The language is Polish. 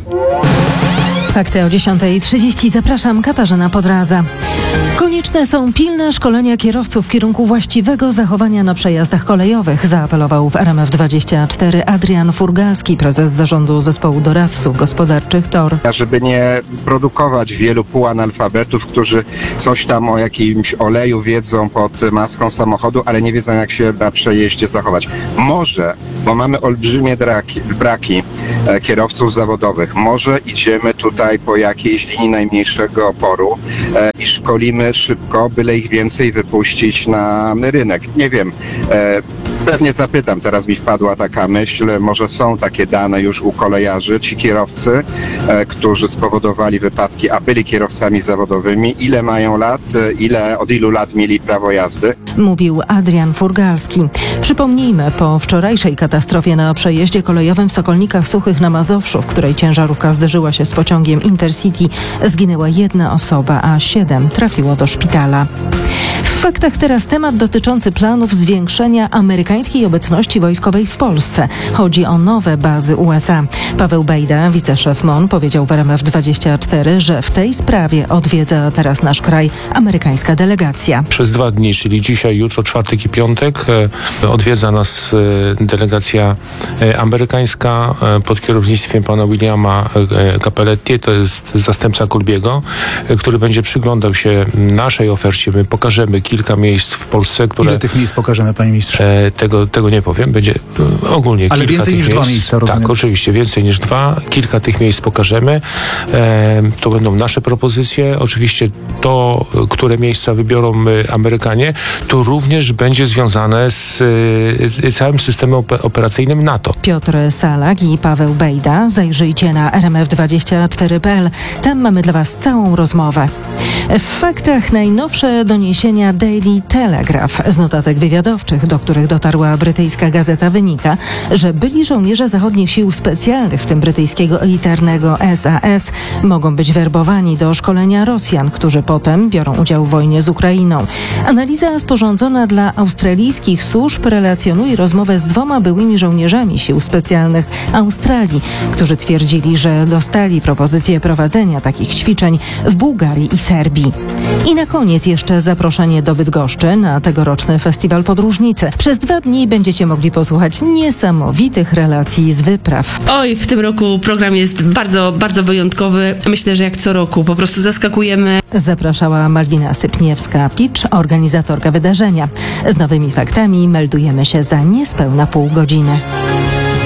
Fakty o 10:30. Zapraszam, Katarzyna Podraza. Konieczne są pilne szkolenia kierowców w kierunku właściwego zachowania na przejazdach kolejowych, zaapelował w RMF24 Adrian Furgalski, prezes zarządu zespołu doradców gospodarczych TOR. Żeby nie produkować wielu półanalfabetów, którzy coś tam o jakimś oleju wiedzą pod maską samochodu, ale nie wiedzą, jak się na przejeździe zachować. Może, bo mamy olbrzymie braki kierowców zawodowych, może idziemy tutaj po jakiejś linii najmniejszego oporu i szkolimy szybko, byle ich więcej wypuścić na rynek. Nie wiem, pewnie zapytam, teraz mi wpadła taka myśl, może są takie dane już u kolejarzy, ci kierowcy, którzy spowodowali wypadki, a byli kierowcami zawodowymi, ile mają lat, od ilu lat mieli prawo jazdy. Mówił Adrian Furgalski. Przypomnijmy, po wczorajszej katastrofie na przejeździe kolejowym w Sokolnikach Suchych na Mazowszu, w której ciężarówka zderzyła się z pociągiem Intercity, zginęła 1 osoba, a 7 trafiło do szpitala. W faktach teraz temat dotyczący planów zwiększenia amerykańskiej obecności wojskowej w Polsce. Chodzi o nowe bazy USA. Paweł Bejda, wiceszef MON, powiedział w RMF24, że w tej sprawie odwiedza teraz nasz kraj amerykańska delegacja. Przez 2 dni, czyli dzisiaj, jutro, czwartek i piątek, odwiedza nas delegacja amerykańska pod kierownictwem pana Williama Capelletti, to jest zastępca Kulbiego, który będzie przyglądał się naszej ofercie. My pokażemy kilka miejsc w Polsce, które... Ile tych miejsc pokażemy, panie ministrze? Tego nie powiem. Będzie ogólnie ale kilka więcej niż miejsc. 2 miejsca, rozumiem? Tak, oczywiście. Więcej niż 2. Kilka tych miejsc pokażemy. To będą nasze propozycje. Oczywiście to, które miejsca wybiorą Amerykanie, to również będzie związane z całym systemem operacyjnym NATO. Piotr Salak i Paweł Bejda. Zajrzyjcie na rmf24.pl. Tam mamy dla Was całą rozmowę. W faktach najnowsze doniesienia Daily Telegraph. Z notatek wywiadowczych, do których dotarła brytyjska gazeta, wynika, że byli żołnierze zachodnich sił specjalnych, w tym brytyjskiego elitarnego SAS, mogą być werbowani do szkolenia Rosjan, którzy potem biorą udział w wojnie z Ukrainą. Analiza sporządzona dla australijskich służb relacjonuje rozmowę z 2 byłymi żołnierzami sił specjalnych Australii, którzy twierdzili, że dostali propozycję prowadzenia takich ćwiczeń w Bułgarii i Serbii. I na koniec jeszcze zaproszenie do Bydgoszczy na tegoroczny festiwal Podróżnicy. Przez 2 dni będziecie mogli posłuchać niesamowitych relacji z wypraw. Oj, w tym roku program jest bardzo, bardzo wyjątkowy. Myślę, że jak co roku po prostu zaskakujemy. Zapraszała Malwina Sypniewska-Picz, organizatorka wydarzenia. Z nowymi faktami meldujemy się za niespełna pół godziny.